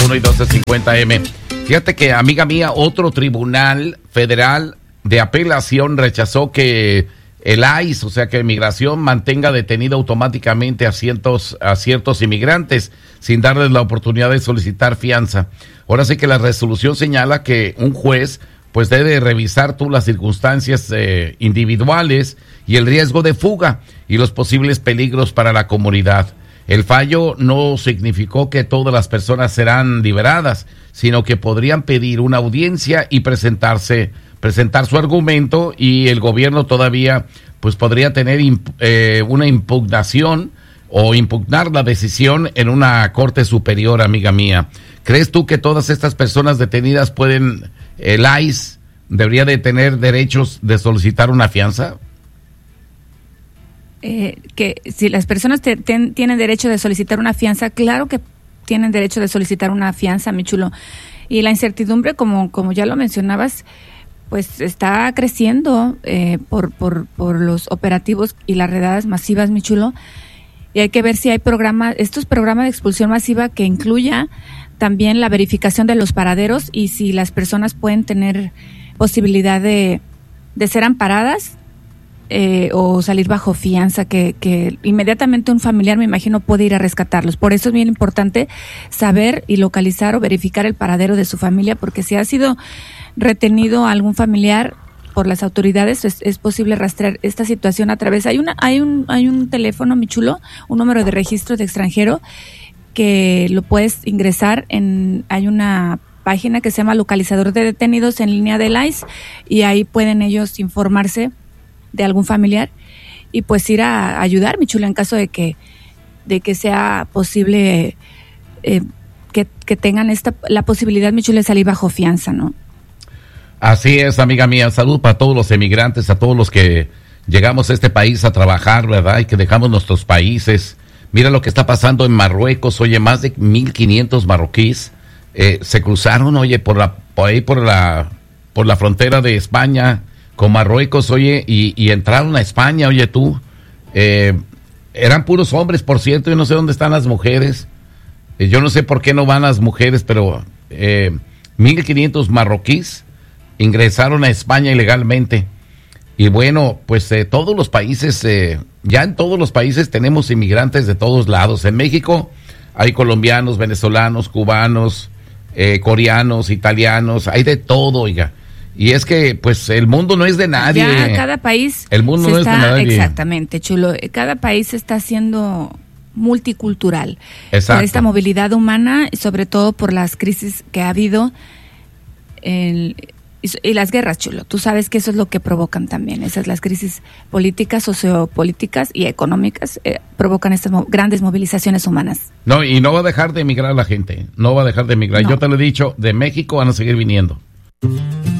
1221 y 1250M. Fíjate que, amiga mía, otro tribunal federal de apelación rechazó que el ICE, o sea que Migración, mantenga detenido automáticamente a ciertos inmigrantes sin darles la oportunidad de solicitar fianza. Ahora sí que la resolución señala que un juez pues debe revisar las circunstancias individuales y el riesgo de fuga y los posibles peligros para la comunidad. El fallo no significó que todas las personas serán liberadas, sino que podrían pedir una audiencia y presentar su argumento, y el gobierno todavía pues podría tener una impugnación o impugnar la decisión en una corte superior, amiga mía. ¿Crees tú que todas estas personas detenidas el ICE debería de tener derechos de solicitar una fianza? Que si las personas tienen derecho de solicitar una fianza, claro que tienen derecho de solicitar una fianza, mi chulo. Y la incertidumbre, como ya lo mencionabas, pues está creciendo por los operativos y las redadas masivas, mi chulo. Y hay que ver si hay estos programas de expulsión masiva que incluya también la verificación de los paraderos y si las personas pueden tener posibilidad de ser amparadas o salir bajo fianza, que inmediatamente un familiar, me imagino, puede ir a rescatarlos. Por eso es bien importante saber y localizar o verificar el paradero de su familia, porque si ha sido retenido algún familiar por las autoridades, es posible rastrear esta situación a través. Hay un teléfono, mi chulo, un número de registro de extranjero que lo puedes ingresar hay una página que se llama Localizador de Detenidos en línea del ICE, y ahí pueden ellos informarse de algún familiar y pues ir a ayudar, mi chulo, en caso de que sea posible que tengan la posibilidad, mi chulo, de salir bajo fianza, ¿no? Así es, amiga mía. Salud para todos los emigrantes, a todos los que llegamos a este país a trabajar, ¿verdad? Y que dejamos nuestros países. Mira lo que está pasando en Marruecos. Oye, más de 1,500 marroquíes se cruzaron, oye, por la frontera de España con Marruecos, oye, y entraron a España, oye tú. Eran puros hombres, por cierto. Yo no sé dónde están las mujeres. Yo no sé por qué no van las mujeres, pero 1,500 marroquíes ingresaron a España ilegalmente. Y bueno, pues todos los países, ya en todos los países tenemos inmigrantes de todos lados. En México hay colombianos, venezolanos, cubanos, coreanos, italianos, hay de todo, oiga. Y es que, pues, el mundo no es de nadie. Ya cada país el mundo no es de nadie. Exactamente, chulo. Cada país está siendo multicultural. Exacto. Por esta movilidad humana, y sobre todo por las crisis que ha habido y las guerras, chulo. Tú sabes que eso es lo que provocan también. Esas las crisis políticas, sociopolíticas y económicas provocan estas grandes movilizaciones humanas. No, y no va a dejar de emigrar la gente. No va a dejar de emigrar. No. Yo te lo he dicho, de México van a seguir viniendo.